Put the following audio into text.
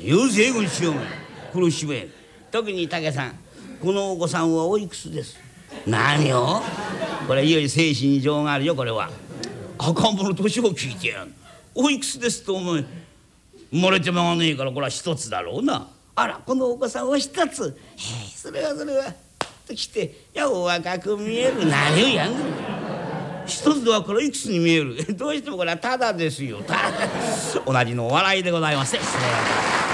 よせこのしようも苦しめ。特に武さん、このお子さんはおいくつです？何を？これいよいよ精神に情があるよ。これは赤ん坊の年を聞いてやる。おいくつですと思い生まれてまがねえから、これは一つだろうな。あら、このお子さんは一つ。それはときてやお若く見える。何をやんの。一つではこれいくつに見える。どうしてもこれはただですよ。ただ同じのお笑いでございます。失礼。